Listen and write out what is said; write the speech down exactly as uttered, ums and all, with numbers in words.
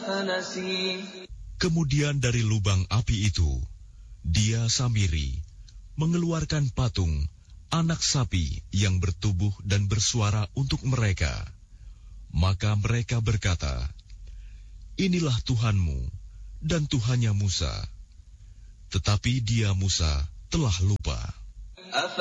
فنسي. Kemudian dari lubang api itu, dia Samiri mengeluarkan patung anak sapi yang bertubuh dan bersuara untuk mereka. Maka mereka berkata, "Inilah Tuhanmu dan Tuhannya Musa." Tetapi dia Musa telah lupa.